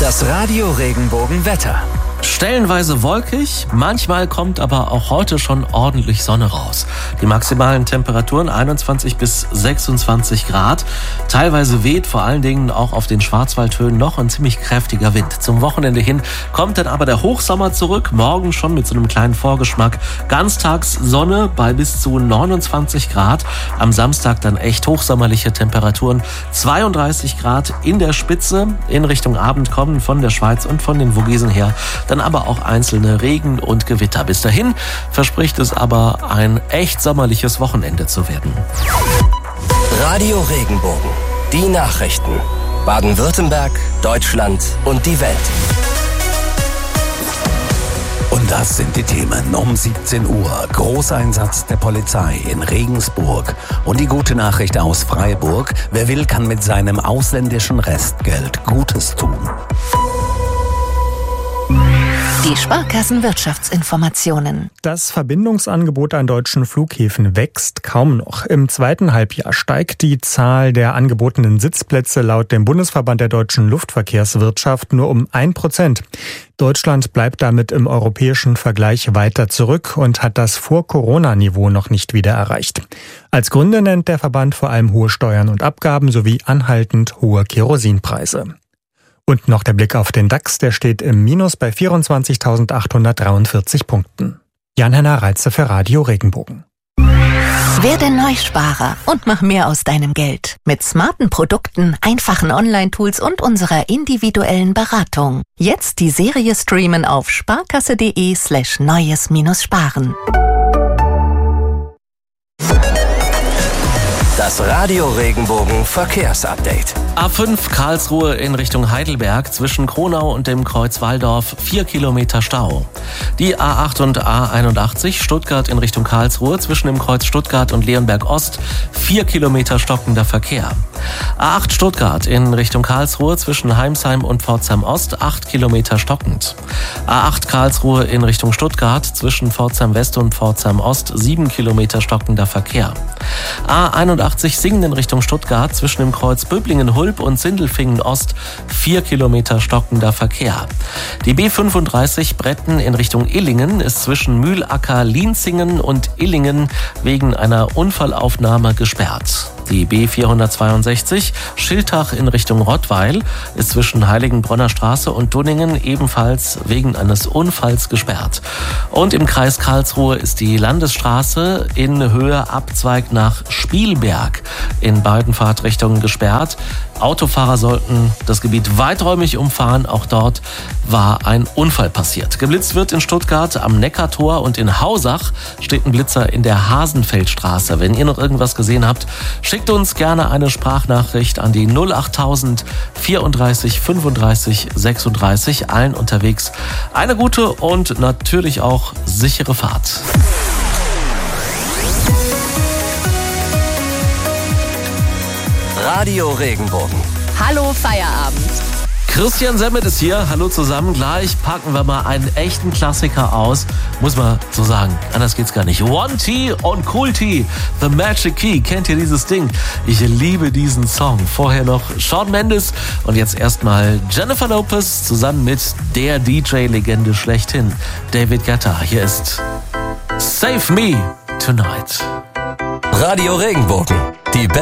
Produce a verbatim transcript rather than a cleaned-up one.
Das Radio Regenbogen-Wetter. Stellenweise wolkig, manchmal kommt aber auch heute schon ordentlich Sonne raus. Die maximalen Temperaturen einundzwanzig bis sechsundzwanzig Grad. Teilweise weht vor allen Dingen auch auf den Schwarzwaldhöhen noch ein ziemlich kräftiger Wind. Zum Wochenende hin kommt dann aber der Hochsommer zurück, morgen schon mit so einem kleinen Vorgeschmack. Ganztags Sonne bei bis zu neunundzwanzig Grad. Am Samstag dann echt hochsommerliche Temperaturen, zweiunddreißig Grad in der Spitze. In Richtung Abend kommen von der Schweiz und von den Vogesen her dann aber auch einzelne Regen- und Gewitter. Bis dahin verspricht es aber ein echt sommerliches Wochenende zu werden. Radio Regenbogen. Die Nachrichten. Baden-Württemberg, Deutschland und die Welt. Und das sind die Themen um siebzehn Uhr. Großeinsatz der Polizei in Regensburg. Und die gute Nachricht aus Freiburg. Wer will, kann mit seinem ausländischen Restgeld Gutes tun. Die Sparkassen-Wirtschaftsinformationen. Das Verbindungsangebot an deutschen Flughäfen wächst kaum noch. Im zweiten Halbjahr steigt die Zahl der angebotenen Sitzplätze laut dem Bundesverband der deutschen Luftverkehrswirtschaft nur um ein Prozent. Deutschland bleibt damit im europäischen Vergleich weiter zurück und hat das Vor-Corona-Niveau noch nicht wieder erreicht. Als Gründe nennt der Verband vor allem hohe Steuern und Abgaben sowie anhaltend hohe Kerosinpreise. Und noch der Blick auf den DAX, der steht im Minus bei vierundzwanzigtausendachthundertdreiundvierzig Punkten. Jan-Henner Reitze für Radio Regenbogen. Werde Neusparer und mach mehr aus deinem Geld. Mit smarten Produkten, einfachen Online-Tools und unserer individuellen Beratung. Jetzt die Serie streamen auf sparkasse.de slash neues minus sparen. Das Radio Regenbogen Verkehrsupdate. A fünf Karlsruhe in Richtung Heidelberg zwischen Kronau und dem Kreuz Walldorf, vier Kilometer Stau. Die A acht und A einundachtzig Stuttgart in Richtung Karlsruhe zwischen dem Kreuz Stuttgart und Leonberg Ost, vier Kilometer stockender Verkehr. A acht Stuttgart in Richtung Karlsruhe zwischen Heimsheim und Pforzheim Ost, acht Kilometer stockend. A acht Karlsruhe in Richtung Stuttgart zwischen Pforzheim West und Pforzheim Ost, sieben Kilometer stockender Verkehr. A einundachtzig Singen in Richtung Stuttgart zwischen dem Kreuz Böblingen-Hulb und Sindelfingen Ost, vier Kilometer stockender Verkehr. Die B fünfunddreißig Bretten in Richtung Illingen ist zwischen Mühlacker, Lienzingen und Illingen wegen einer Unfallaufnahme gesperrt. Die B vierhundertzweiundsechzig Schiltach in Richtung Rottweil ist zwischen Heiligenbronner Straße und Dunningen ebenfalls wegen eines Unfalls gesperrt. Und im Kreis Karlsruhe ist die Landesstraße in Höhe Abzweig nach Spielberg in beiden Fahrtrichtungen gesperrt. Autofahrer sollten das Gebiet weiträumig umfahren. Auch dort war ein Unfall passiert. Geblitzt wird in Stuttgart am Neckartor und in Hausach steht ein Blitzer in der Hasenfeldstraße. Wenn ihr noch irgendwas gesehen habt, schickt uns gerne eine Sprachnachricht an die null achttausend vierunddreißig fünfunddreißig sechsunddreißig. Allen unterwegs eine gute und natürlich auch sichere Fahrt. Radio Regenbogen. Hallo Feierabend. Christian Semmet ist hier. Hallo zusammen. Gleich packen wir mal einen echten Klassiker aus. Muss man so sagen. Anders geht's gar nicht. One T und Cool T. The Magic Key. Kennt ihr dieses Ding? Ich liebe diesen Song. Vorher noch Shawn Mendes und jetzt erstmal Jennifer Lopez zusammen mit der D J-Legende schlechthin, David Guetta. Hier ist Save Me Tonight. Radio Regenbogen. Die Best